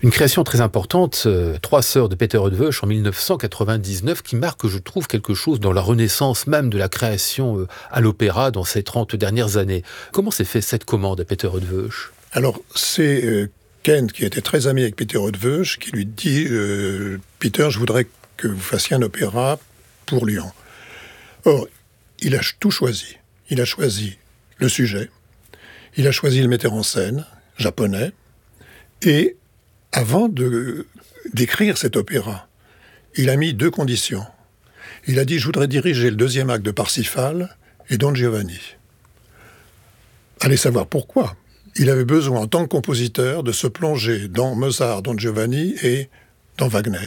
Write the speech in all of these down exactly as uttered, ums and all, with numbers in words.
Une création très importante, euh, Trois sœurs de Peter Eötvös en mille neuf cent quatre-vingt-dix-neuf, qui marque, je trouve, quelque chose dans la renaissance même de la création euh, à l'opéra dans ces trente dernières années. Comment s'est fait cette commande à Peter Eötvös ? Alors, c'est euh, Kent, qui était très ami avec Peter Eötvös, qui lui dit euh, « Peter, je voudrais que vous fassiez un opéra pour Lyon. » Or, il a tout choisi. Il a choisi le sujet, il a choisi le metteur en scène, japonais, et avant de, d'écrire cet opéra, il a mis deux conditions. Il a dit « Je voudrais diriger le deuxième acte de Parsifal et Don Giovanni. » Allez savoir pourquoi. Il avait besoin, en tant que compositeur, de se plonger dans Mozart, Don Giovanni et dans Wagner.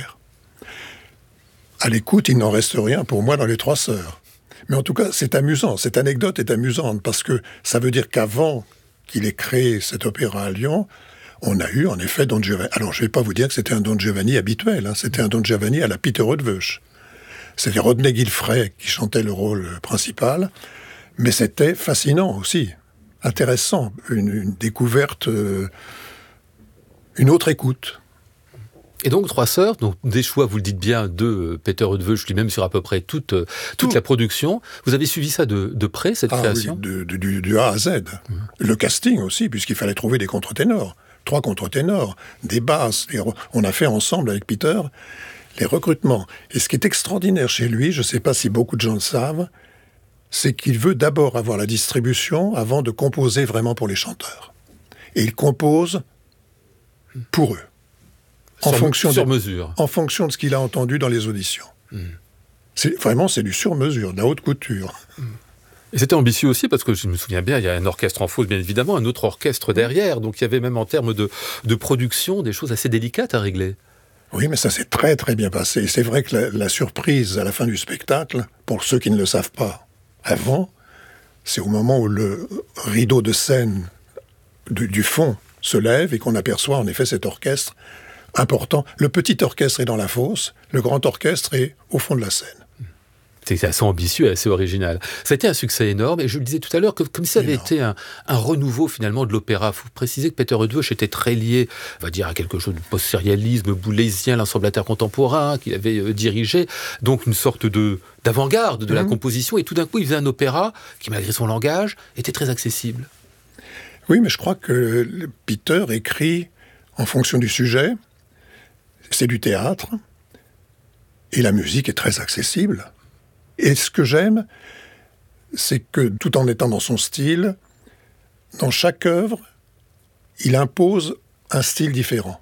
À l'écoute, il n'en reste rien pour moi dans Les Trois Sœurs. Mais en tout cas, c'est amusant. Cette anecdote est amusante parce que ça veut dire qu'avant qu'il ait créé cet opéra à Lyon, on a eu en effet Don Giovanni. Alors, je ne vais pas vous dire que c'était un Don Giovanni habituel. Hein. C'était un Don Giovanni à la Peter Eötvös. C'était Rodney Gilfray qui chantait le rôle principal. Mais c'était fascinant aussi. Intéressant. Une, une découverte, euh, une autre écoute. Et donc, Trois sœurs, donc des choix, vous le dites bien, de euh, Peter Eötvös lui-même sur à peu près toute, euh, toute Tout. la production. Vous avez suivi ça de, de près, cette ah, création ? Oui, de, de, du, du A à Z. Mmh. Le casting aussi, puisqu'il fallait trouver des contre-ténors. Trois contre-ténors, des basses. Des... On a fait ensemble avec Peter les recrutements. Et ce qui est extraordinaire chez lui, je ne sais pas si beaucoup de gens le savent, c'est qu'il veut d'abord avoir la distribution avant de composer vraiment pour les chanteurs. Et il compose pour eux. En sur, fonction sur de, mesure. En fonction de ce qu'il a entendu dans les auditions. Mmh. C'est, vraiment, c'est du sur-mesure, de la haute couture. Mmh. Et c'était ambitieux aussi, parce que je me souviens bien, il y a un orchestre en fosse, bien évidemment, un autre orchestre derrière, donc il y avait même en termes de, de production des choses assez délicates à régler. Oui, mais ça s'est très très bien passé. Et c'est vrai que la, la surprise à la fin du spectacle, pour ceux qui ne le savent pas, avant, c'est au moment où le rideau de scène du, du fond se lève et qu'on aperçoit en effet cet orchestre important. Le petit orchestre est dans la fosse, le grand orchestre est au fond de la scène. C'est assez ambitieux et assez original. Ça a été un succès énorme, et je le disais tout à l'heure, que, comme si ça avait énorme. été un, un renouveau finalement de l'opéra. Il faut préciser que Peter Eötvös était très lié, on va dire, à quelque chose de post-sérialisme boulésien, l'ensemble intercontemporain qu'il avait euh, dirigé, donc une sorte de, d'avant-garde de mmh. la composition, et tout d'un coup il faisait un opéra qui, malgré son langage, était très accessible. Oui, mais je crois que Peter écrit en fonction du sujet, c'est du théâtre, et la musique est très accessible. Et ce que j'aime, c'est que tout en étant dans son style, dans chaque œuvre, il impose un style différent.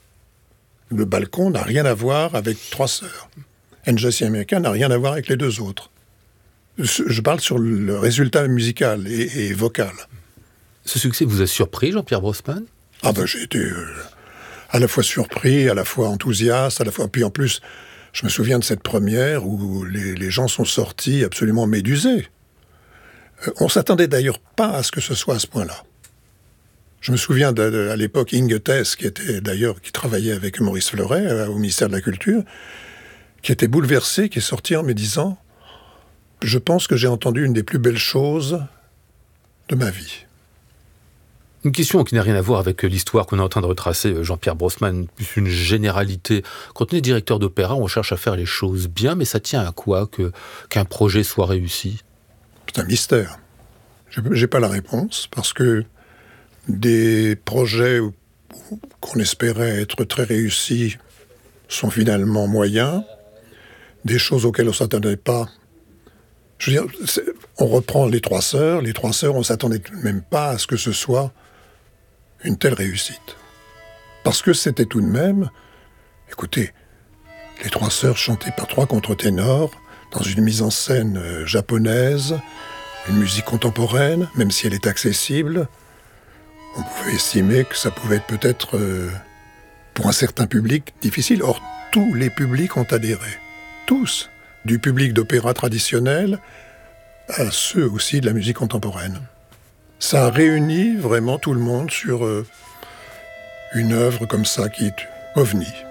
Le balcon n'a rien à voir avec Trois sœurs. Angels America n'a rien à voir avec les deux autres. Je parle sur le résultat musical et, et vocal. Ce succès vous a surpris, Jean-Pierre Brossman ? Ah ben j'ai été euh, à la fois surpris, à la fois enthousiaste, à la fois... Puis en plus... Je me souviens de cette première où les, les gens sont sortis absolument médusés. Euh, on ne s'attendait d'ailleurs pas à ce que ce soit à ce point-là. Je me souviens de, de, à l'époque Inge Thess, qui était d'ailleurs qui travaillait avec Maurice Fleuret euh, au ministère de la Culture, qui était bouleversé, qui est sorti en me disant « Je pense que j'ai entendu une des plus belles choses de ma vie ». Une question qui n'a rien à voir avec l'histoire qu'on est en train de retracer, Jean-Pierre Brossman, plus une généralité. Quand on est directeur d'opéra, on cherche à faire les choses bien, mais ça tient à quoi que, qu'un projet soit réussi ? C'est un mystère. Je n'ai pas la réponse, parce que des projets qu'on espérait être très réussis sont finalement moyens. Des choses auxquelles on ne s'attendait pas. Je veux dire, on reprend Les Trois Sœurs. Les Trois Sœurs, on ne s'attendait même pas à ce que ce soit une telle réussite. Parce que c'était tout de même, écoutez, Les Trois Sœurs chantées par trois contre-ténors, dans une mise en scène euh, japonaise, une musique contemporaine, même si elle est accessible, on pouvait estimer que ça pouvait être peut-être, euh, pour un certain public, difficile. Or, tous les publics ont adhéré. Tous. Du public d'opéra traditionnel à ceux aussi de la musique contemporaine. Ça a réuni vraiment tout le monde sur euh, une œuvre comme ça qui est ovni.